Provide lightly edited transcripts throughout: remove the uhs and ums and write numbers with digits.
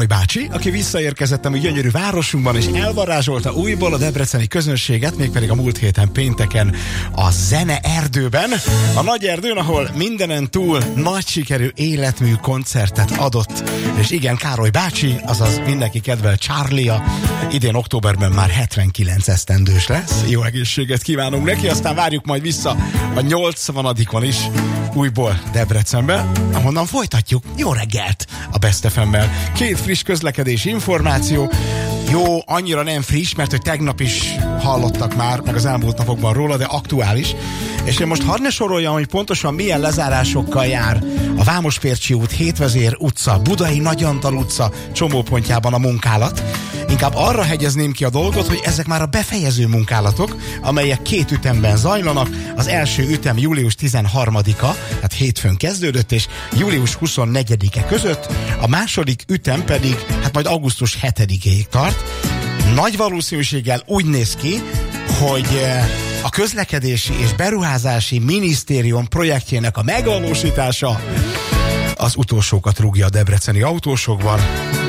Károly bácsi, aki visszaérkezett a mi gyönyörű városunkban, és elvarázsolta újból a debreceni közönséget, mégpedig a múlt héten pénteken a Zene Erdőben. A Nagy Erdőn, ahol mindenen túl nagy sikerű életmű koncertet adott. És igen, Károly bácsi, azaz mindenki kedvel Charlie-a, idén októberben már 79 esztendős lesz. Jó egészséget kívánunk neki, aztán várjuk majd vissza a 80-on is újból Debrecenbe, ahonnan folytatjuk. Jó reggelt a Best FM-mel. 2 friss közlekedési információ. Jó, annyira nem friss, mert hogy tegnap is hallottak már, meg az elmúlt napokban róla, de aktuális. És én most hadd ne soroljam, hogy pontosan milyen lezárásokkal jár a Vámospércsi út, Hétvezér utca, Budai Nagyantal utca csomópontjában a munkálat. Inkább arra hegyezném ki a dolgot, hogy ezek már a befejező munkálatok, amelyek 2 ütemben zajlanak. Az első ütem július 13-a, tehát hétfőn kezdődött, és július 24-e között. A második ütem pedig, hát majd augusztus 7-ig tart. Nagy valószínűséggel úgy néz ki, hogy a közlekedési és beruházási minisztérium projektjének a megvalósítása az utolsókat rúgja a debreceni autósokban.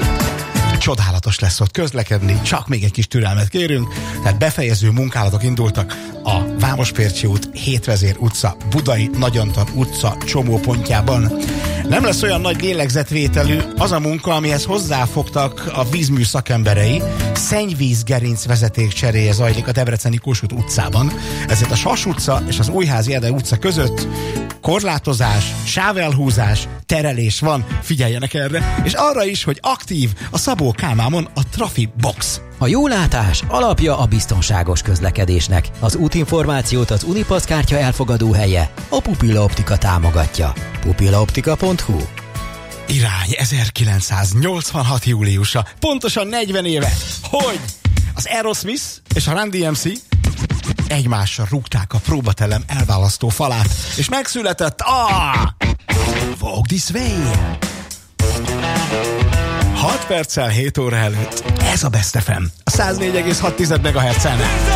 Csodálatos lesz ott közlekedni, csak még egy kis türelmet kérünk. Tehát befejező munkálatok indultak a Vámospércsi út, Hétvezér utca, Budai Nagyantal utca csomópontjában. Nem lesz olyan nagy lélegzetvételű az a munka, amihez hozzáfogtak a vízmű szakemberei. Szennyvízgerinc vezeték cseréje zajlik a debreceni Kossuth utcában. Ezért a Sas utca és az Újházi Ede utca között korlátozás, sávelhúzás, terelés van, figyeljenek erre, és arra is, hogy aktív a Szabó Kálmámon a Trafi Box. A jólátás alapja a biztonságos közlekedésnek. Az útinformációt az Unipass kártya elfogadó helye, a Pupilla Optika támogatja. pupillaoptika.hu. Irány 1986. júliusa, pontosan 40 éve, hogy az Aerosmith és a Run DMC egymásra rúgták a próbatelem elválasztó falát, és megszületett a Walk This Way. 6 perccel 7 óra előtt. Ez a Best FM, a 104,6 MHz-en.